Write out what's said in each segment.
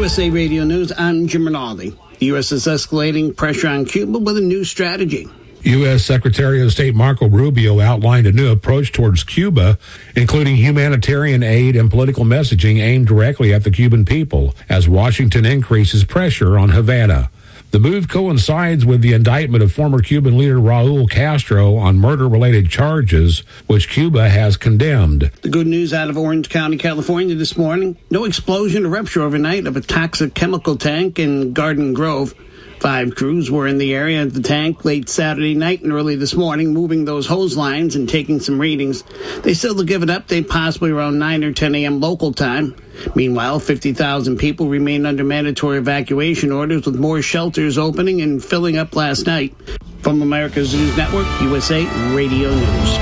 USA Radio News, I'm Jim Rinaldi. The U.S. is escalating pressure on Cuba with a new strategy. U.S. Secretary of State Marco Rubio outlined a new approach towards Cuba, including humanitarian aid and political messaging aimed directly at the Cuban people, as Washington increases pressure on Havana. The move coincides with the indictment of former Cuban leader Raul Castro on murder-related charges, which Cuba has condemned. The good news out of Orange County, California this morning: no explosion or rupture overnight of a toxic chemical tank in Garden Grove. 5 crews were in the area at the tank late Saturday night and early this morning, moving those hose lines and taking some readings. They said they'll give an update possibly around 9 or 10 a.m. local time. Meanwhile, 50,000 people remain under mandatory evacuation orders, with more shelters opening and filling up last night. From America's News Network, USA Radio News.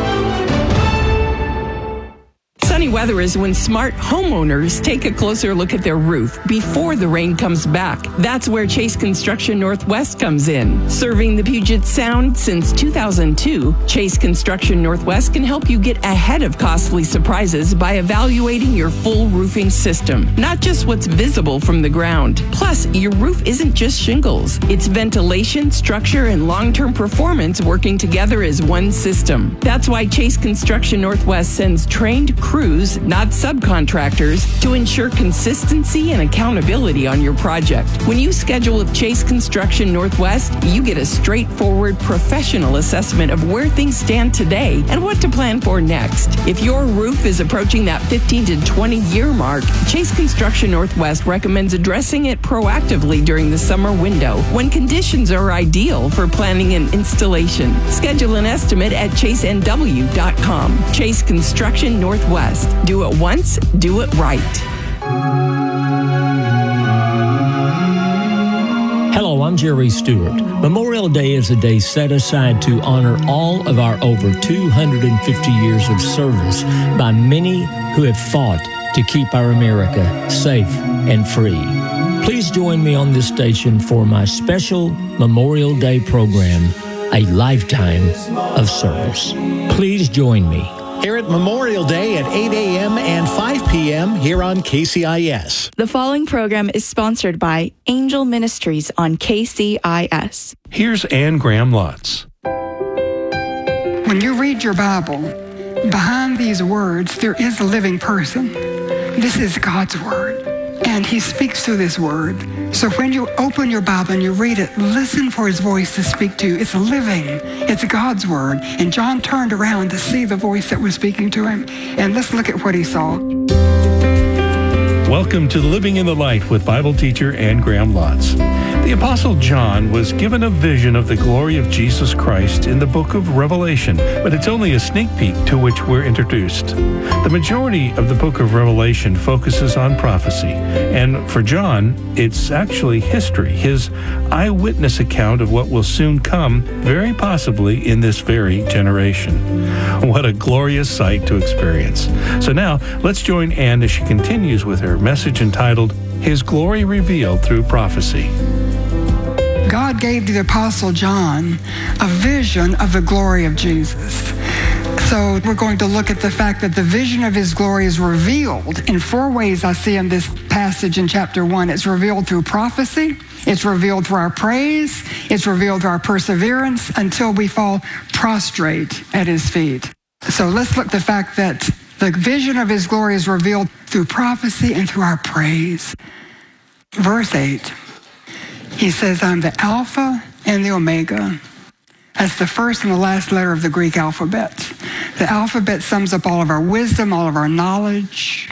Sunny weather is when smart homeowners take a closer look at their roof before the rain comes back. That's where Chase Construction Northwest comes in. Serving the Puget Sound since 2002, Chase Construction Northwest can help you get ahead of costly surprises by evaluating your full roofing system, not just what's visible from the ground. Plus, your roof isn't just shingles. It's ventilation, structure, and long-term performance working together as one system. That's why Chase Construction Northwest sends trained crews, not subcontractors, to ensure consistency and accountability on your project. When you schedule with Chase Construction Northwest, you get a straightforward, professional assessment of where things stand today and what to plan for next. If your roof is approaching that 15 to 20 year mark, Chase Construction Northwest recommends addressing it proactively during the summer window, when conditions are ideal for planning and installation. Schedule an estimate at chasenw.com. Chase Construction Northwest. Do it once, do it right. Hello, I'm Jerry Stewart. Memorial Day is a day set aside to honor all of our over 250 years of service by many who have fought to keep our America safe and free. Please join me on this station for my special Memorial Day program, A Lifetime of Service. Please join me here at Memorial Day at 8 a.m. and 5 p.m. here on KCIS. The following program is sponsored by Angel Ministries on KCIS. Here's Ann Graham Lotz. When you read your Bible, behind these words, there is a living person. This is God's Word, and He speaks through this Word. So when you open your Bible and you read it, listen for His voice to speak to you. It's living. It's God's Word. And John turned around to see the voice that was speaking to him. And let's look at what he saw. Welcome to Living in the Light with Bible teacher Ann Graham Lotz. The Apostle John was given a vision of the glory of Jesus Christ in the book of Revelation, but it's only a sneak peek to which we're introduced. The majority of the book of Revelation focuses on prophecy, and for John, it's actually history, his eyewitness account of what will soon come, very possibly in this very generation. What a glorious sight to experience. So now, let's join Ann as she continues with her message entitled, His Glory Revealed Through Prophecy. God gave the Apostle John a vision of the glory of Jesus. So we're going to look at the fact that the vision of His glory is revealed in 4 ways I see in this passage in chapter 1. It's revealed through prophecy. It's revealed through our praise. It's revealed through our perseverance until we fall prostrate at His feet. So let's look at the fact that the vision of His glory is revealed through prophecy and through our praise. Verse 8. He says, I'm the Alpha and the Omega. That's the first and the last letter of the Greek alphabet. The alphabet sums up all of our wisdom, all of our knowledge.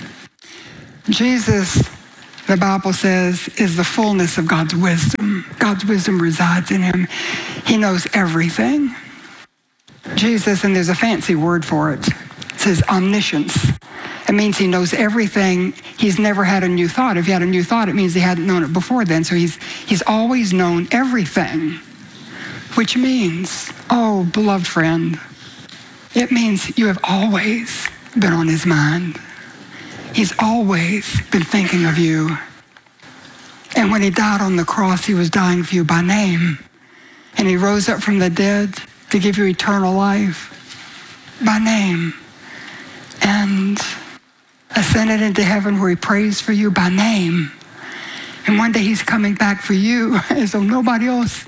Jesus, the Bible says, is the fullness of God's wisdom. God's wisdom resides in Him. He knows everything. Jesus, and there's a fancy word for it, it says omniscience. It means He knows everything. He's never had a new thought. If He had a new thought, it means He hadn't known it before then. So he's always known everything, which means, oh, beloved friend, it means you have always been on His mind. He's always been thinking of you. And when He died on the cross, He was dying for you by name. And He rose up from the dead to give you eternal life by name. And ascended into heaven where He prays for you by name. And one day he's coming back for you as though nobody else,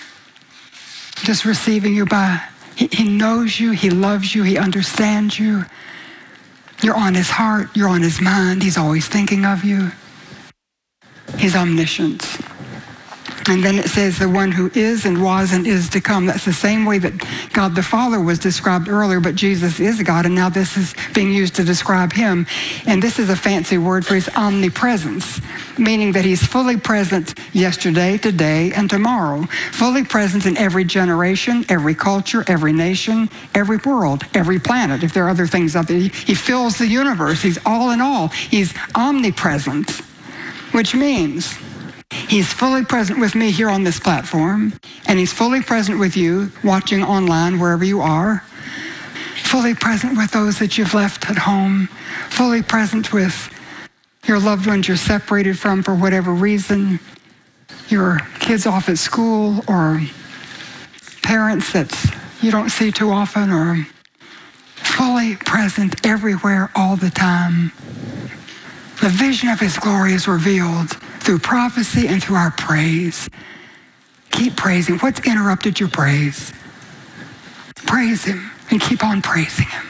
just receiving you by, he knows you, he loves you, he understands you. You're on his heart, you're on his mind, he's always thinking of you. He's omniscient. And then it says the one who is and was and is to come. That's the same way that God the Father was described earlier, but Jesus is God, and now this is being used to describe him. And this is a fancy word for his omnipresence, meaning that he's fully present yesterday, today, and tomorrow. Fully present in every generation, every culture, every nation, every world, every planet. If there are other things out there, he fills the universe. He's all in all. He's omnipresent, which means he's fully present with me here on this platform, and he's fully present with you watching online wherever you are, fully present with those that you've left at home, fully present with your loved ones you're separated from for whatever reason, your kids off at school, or parents that you don't see too often, or fully present everywhere all the time. The vision of his glory is revealed through prophecy and through our praise. Keep praising. What's interrupted your praise? Praise him and keep on praising him.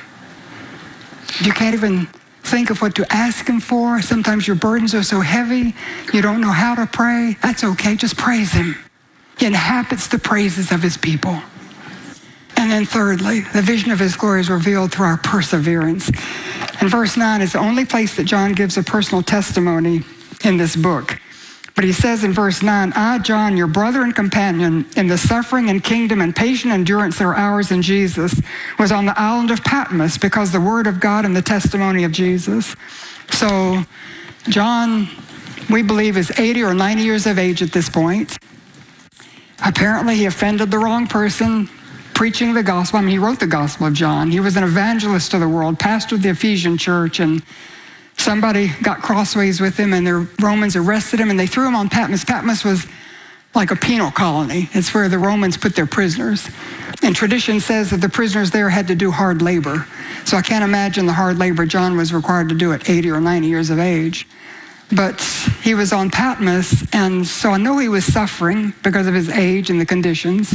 If you can't even think of what to ask him for, sometimes your burdens are so heavy, you don't know how to pray, that's okay, just praise him. He inhabits the praises of his people. And then thirdly, the vision of his glory is revealed through our perseverance. And verse 9 is the only place that John gives a personal testimony in this book. But he says in verse 9, I, John, your brother and companion in the suffering and kingdom and patient endurance that are ours in Jesus, was on the island of Patmos because the word of God and the testimony of Jesus. So John, we believe, is 80 or 90 years of age at this point. Apparently he offended the wrong person preaching the gospel. I mean, he wrote the Gospel of John. He was an evangelist to the world, pastored the Ephesian church, and somebody got crossways with him, and the Romans arrested him, and they threw him on Patmos. Patmos was like a penal colony. It's where the Romans put their prisoners. And tradition says that the prisoners there had to do hard labor. So I can't imagine the hard labor John was required to do at 80 or 90 years of age. But he was on Patmos, and so I know he was suffering because of his age and the conditions.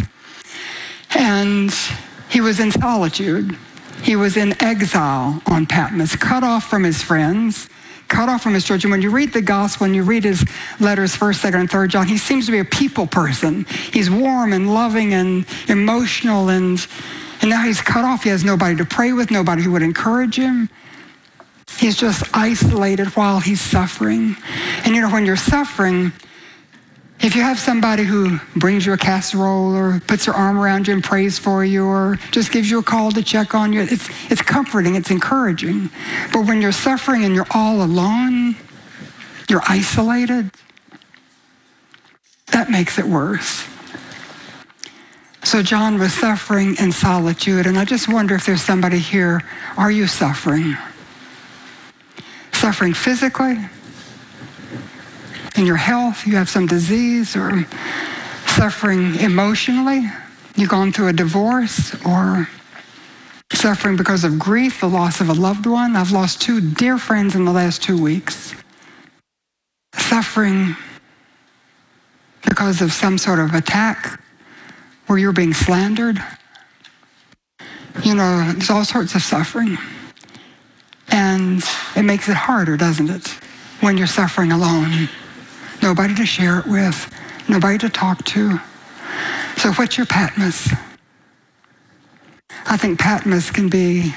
And he was in solitude. He was in exile on Patmos, cut off from his friends, cut off from his church. And when you read the gospel and you read his letters, 1st, 2nd, and 3rd John, he seems to be a people person. He's warm and loving and emotional, and now he's cut off. He has nobody to pray with, nobody who would encourage him. He's just isolated while he's suffering. And you know, when you're suffering, if you have somebody who brings you a casserole or puts their arm around you and prays for you or just gives you a call to check on you, it's comforting, it's encouraging. But when you're suffering and you're all alone, you're isolated, that makes it worse. So John was suffering in solitude, and I just wonder if there's somebody here, are you suffering? Suffering physically? In your health, you have some disease, or suffering emotionally, you've gone through a divorce, or suffering because of grief, the loss of a loved one. I've lost 2 dear friends in the last 2 weeks. Suffering because of some sort of attack where you're being slandered. You know, there's all sorts of suffering. And it makes it harder, doesn't it, when you're suffering alone? Nobody to share it with, nobody to talk to. So what's your Patmos? I think Patmos can be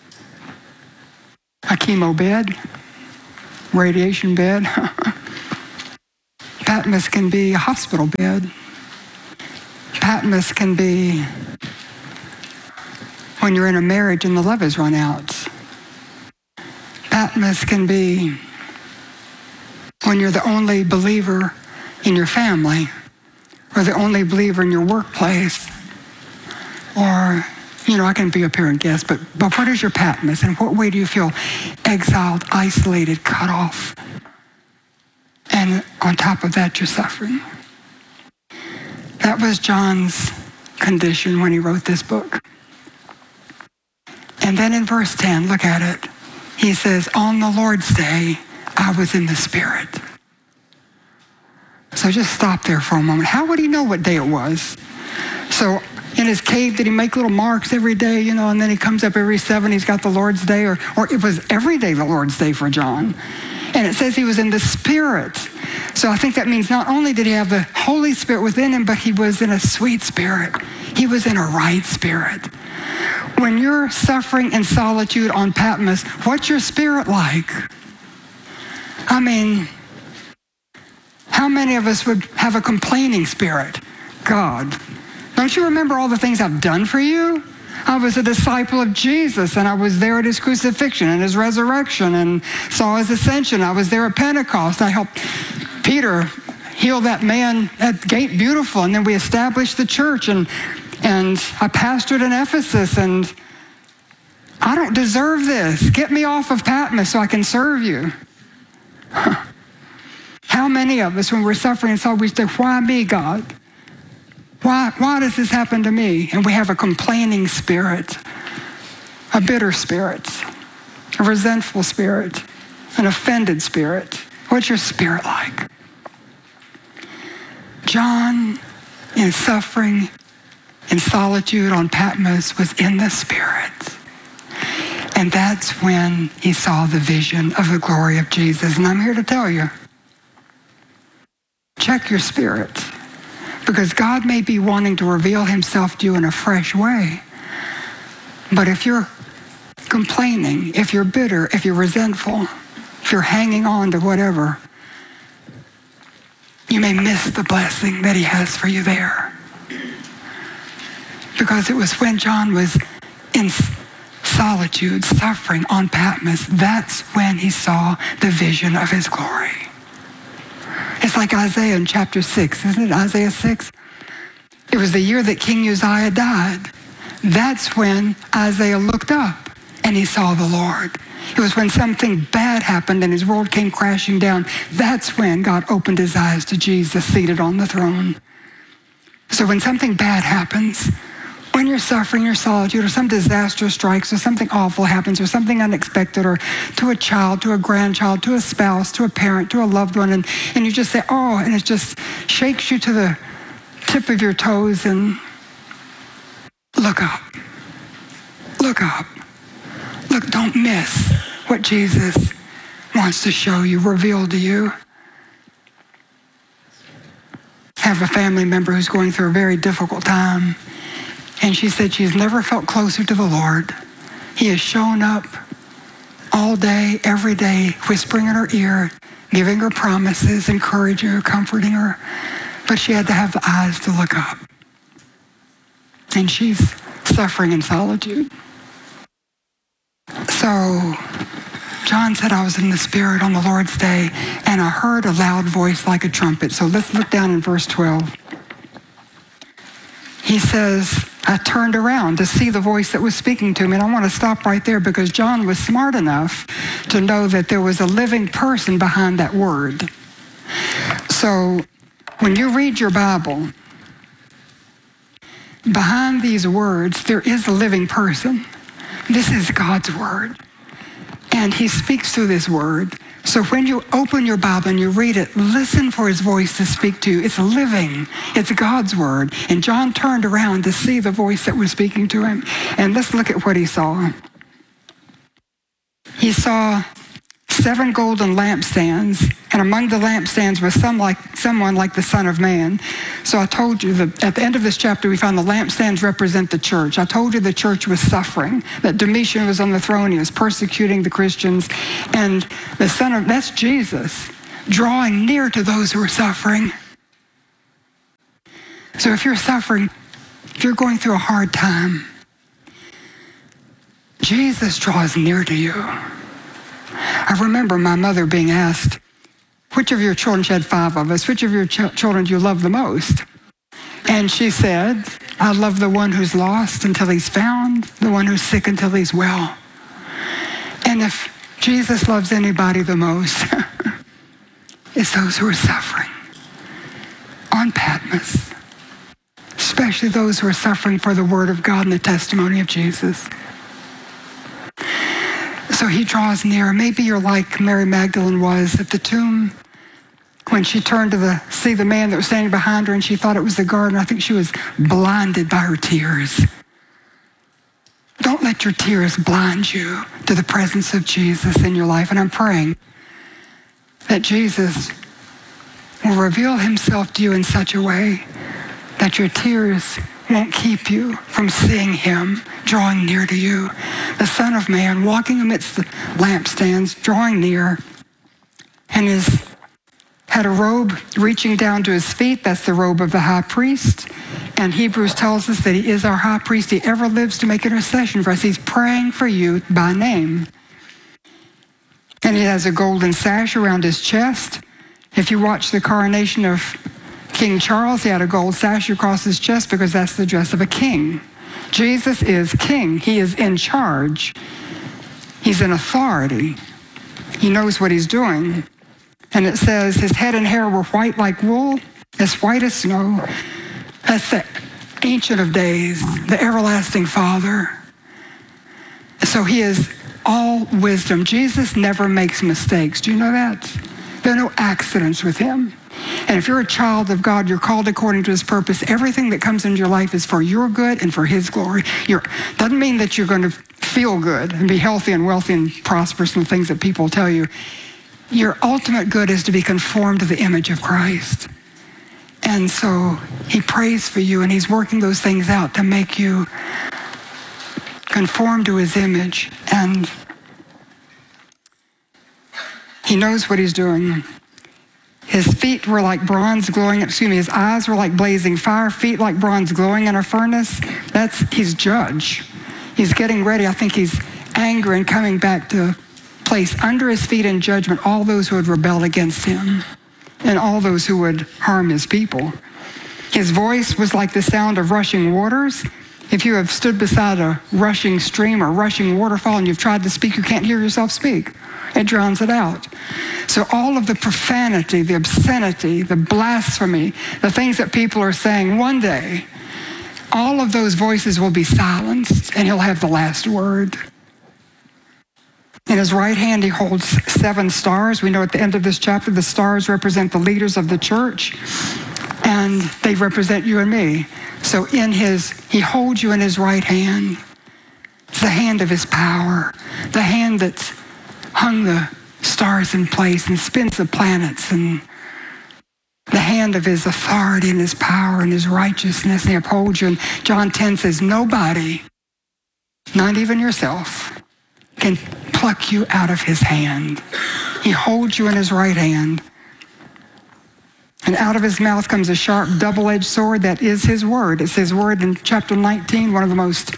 a chemo bed, radiation bed. Patmos can be a hospital bed. Patmos can be when you're in a marriage and the love has run out. Patmos can be when you're the only believer in your family, or the only believer in your workplace, or, you know, I can be up here and guess, but what is your Patmos? In what way do you feel exiled, isolated, cut off? And on top of that, you're suffering. That was John's condition when he wrote this book. And then in verse 10, look at it. He says, on the Lord's day, I was in the Spirit. So just stop there for a moment. How would he know what day it was? So in his cave, did he make little marks every day, and then he comes up every 7, he's got the Lord's Day, or it was every day the Lord's Day for John. And it says he was in the Spirit. So I think that means not only did he have the Holy Spirit within him, but he was in a sweet spirit. He was in a right spirit. When you're suffering in solitude on Patmos, what's your spirit like? I mean, how many of us would have a complaining spirit? God, don't you remember all the things I've done for you? I was a disciple of Jesus, and I was there at his crucifixion and his resurrection and saw his ascension. I was there at Pentecost. I helped Peter heal that man at Gate Beautiful, and then we established the church, and I pastored in Ephesus, and I don't deserve this. Get me off of Patmos so I can serve you. How many of us, when we're suffering, we say, why me, God? Why does this happen to me? And we have a complaining spirit, a bitter spirit, a resentful spirit, an offended spirit. What's your spirit like? John, in suffering, in solitude on Patmos, was in the Spirit. And that's when he saw the vision of the glory of Jesus. And I'm here to tell you, check your spirit. Because God may be wanting to reveal himself to you in a fresh way. But if you're complaining, if you're bitter, if you're resentful, if you're hanging on to whatever, you may miss the blessing that he has for you there. Because it was when John was in solitude, suffering on Patmos, that's when he saw the vision of his glory. It's like Isaiah in chapter 6, isn't it? Isaiah 6. It was the year that King Uzziah died. That's when Isaiah looked up and he saw the Lord. It was when something bad happened and his world came crashing down. That's when God opened his eyes to Jesus seated on the throne. So when something bad happens, when you're suffering your solitude, or some disaster strikes, or something awful happens, or something unexpected, or to a child, to a grandchild, to a spouse, to a parent, to a loved one, and you just say, oh, and it just shakes you to the tip of your toes, and look up. Look up. Look, don't miss what Jesus wants to show you, reveal to you. I have a family member who's going through a very difficult time. And she said she's never felt closer to the Lord. He has shown up all day, every day, whispering in her ear, giving her promises, encouraging her, comforting her. But she had to have the eyes to look up. And she's suffering in solitude. So John said, I was in the Spirit on the Lord's day, and I heard a loud voice like a trumpet. So let's look down in verse 12. He says, I turned around to see the voice that was speaking to me. And I want to stop right there because John was smart enough to know that there was a living person behind that word. So when you read your Bible, behind these words, there is a living person. This is God's word. And he speaks through this word. So when you open your Bible and you read it, listen for his voice to speak to you. It's living. It's God's word. And John turned around to see the voice that was speaking to him. And let's look at what he saw. He saw 7 golden lampstands, and among the lampstands was someone like the Son of Man. So I told you that at the end of this chapter, we found the lampstands represent the church. I told you the church was suffering, that Domitian was on the throne, he was persecuting the Christians, and that's Jesus, drawing near to those who are suffering. So if you're suffering, if you're going through a hard time, Jesus draws near to you. I remember my mother being asked, which of your children, she had 5 of us, which of your children do you love the most? And she said, I love the one who's lost until he's found, the one who's sick until he's well. And if Jesus loves anybody the most, it's those who are suffering on Patmos, especially those who are suffering for the word of God and the testimony of Jesus. So he draws near. Maybe you're like Mary Magdalene was at the tomb. when she turned to see the man that was standing behind her and she thought it was the gardener, I think she was blinded by her tears. Don't let your tears blind you to the presence of Jesus in your life. And I'm praying that Jesus will reveal himself to you in such a way that your tears won't keep you from seeing him drawing near to you. The Son of Man walking amidst the lampstands, drawing near, and had a robe reaching down to his feet. That's the robe of the high priest. And Hebrews tells us that he is our high priest. He ever lives to make intercession for us. He's praying for you by name. And he has a golden sash around his chest. If you watch the coronation of King Charles, he had a gold sash across his chest because that's the dress of a king. Jesus is king. He is in charge. He's in authority. He knows what he's doing. And it says his head and hair were white like wool, as white as snow. That's the Ancient of Days, the everlasting Father. So he is all wisdom. Jesus never makes mistakes. Do you know that? There are no accidents with him. And if you're a child of God, you're called according to his purpose. Everything that comes into your life is for your good and for his glory. Doesn't mean that you're going to feel good and be healthy and wealthy and prosperous and the things that people tell you. Your ultimate good is to be conformed to the image of Christ. And so he prays for you, and he's working those things out to make you conform to his image. And he knows what he's doing. His feet were like bronze glowing, his eyes were like blazing fire, feet like bronze glowing in a furnace. He's judge. He's getting ready. I think he's angry and coming back to place under his feet in judgment all those who would rebel against him and all those who would harm his people. His voice was like the sound of rushing waters. If you have stood beside a rushing stream or rushing waterfall and you've tried to speak, you can't hear yourself speak. It drowns it out. So all of the profanity, the obscenity, the blasphemy, the things that people are saying, one day, all of those voices will be silenced and he'll have the last word. In his right hand, he holds 7 stars. We know at the end of this chapter, the stars represent the leaders of the church, and they represent you and me. So he holds you in his right hand. It's the hand of his power, the hand that's hung the stars in place and spins the planets, and the hand of his authority and his power and his righteousness. And he upholds you. And John 10 says, nobody, not even yourself, can pluck you out of his hand. He holds you in his right hand. And out of his mouth comes a sharp double-edged sword. That is his word. It's his word in chapter 19, one of the most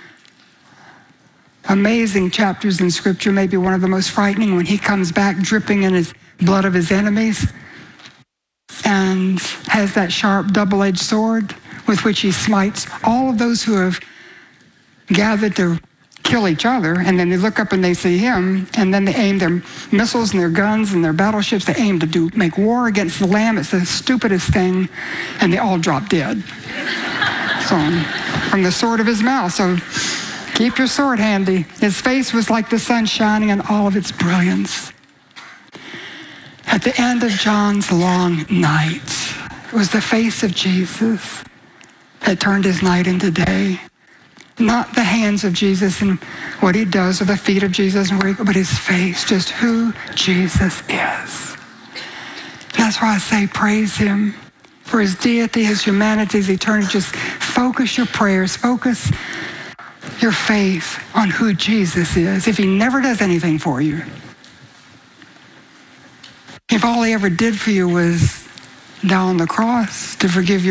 amazing chapters in Scripture, maybe one of the most frightening, when he comes back dripping in his blood of his enemies and has that sharp double-edged sword with which he smites all of those who have gathered to kill each other, and then they look up and they see him, and then they aim their missiles and their guns and their battleships. They aim to make war against the Lamb. It's the stupidest thing, and they all drop dead. So, from the sword of his mouth. So keep your sword handy. His face was like the sun shining in all of its brilliance. At the end of John's long night, it was the face of Jesus that turned his night into day. Not the hands of Jesus and what he does, or the feet of Jesus, but his face, just who Jesus is. That's why I say praise him for his deity, his humanity, his eternity. Just focus your prayers, focus your faith on who Jesus is. If he never does anything for you, if all he ever did for you was die on the cross to forgive your